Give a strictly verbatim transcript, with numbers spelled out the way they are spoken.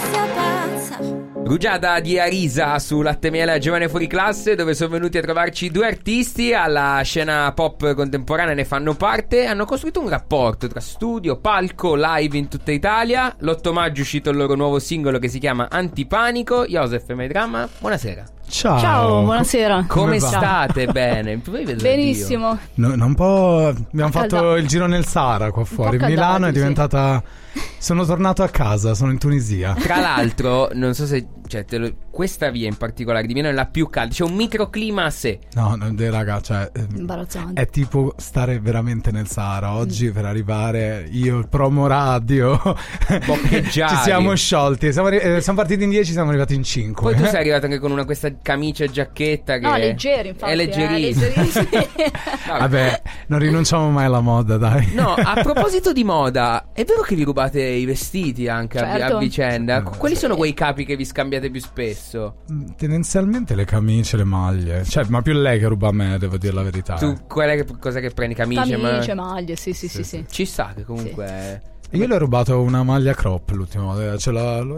sia pazza. Rugiada di Arisa su Latte Miele Giovane Fuori Classe, dove sono venuti a trovarci due artisti alla scena pop contemporanea, ne fanno parte. Hanno costruito un rapporto tra studio, palco, live in tutta Italia. L'otto maggio è uscito il loro nuovo singolo che si chiama Antipanico. Joseph e Medrama, buonasera. Ciao. Ciao, buonasera. Come, Come va? state? Bene? Benissimo. No, no, un po'. Abbiamo fatto Accaldato. il giro nel Sahara qua fuori. po' Milano è accaldati, diventata. Sono tornato a casa, sono in Tunisia. Tra l'altro, non so se cioè, te lo- questa via in particolare di Milano è la più calda. C'è un microclima a sé. No, no, de- raga, cioè. eh, Imbarazzante. È tipo stare veramente nel Sahara. Oggi per arrivare io, il promo radio, Boccheggiati. ci siamo sciolti. Siamo, arri- eh, siamo partiti in dieci, siamo arrivati in cinque. Poi tu sei arrivato anche con una questa camicia e giacchetta che No, leggeri, infatti. è eh, leggerissima. leggerissimi. Vabbè, non rinunciamo mai alla moda, dai. No, a proposito di moda, è vero che vi rubate i vestiti anche a- a, Certo. vicenda? Sì. Quali sono quei capi che vi scambiate più spesso? Tendenzialmente le camicie, le maglie. Cioè, ma più lei che ruba a me, devo dire la verità. Tu qual è che, cosa che prendi? Camicie? Camicie, ma... maglie, sì, sì, sì, sì. Ci sta che comunque... Io le ho rubato una maglia crop l'ultima volta. Ce l'ho, l'ho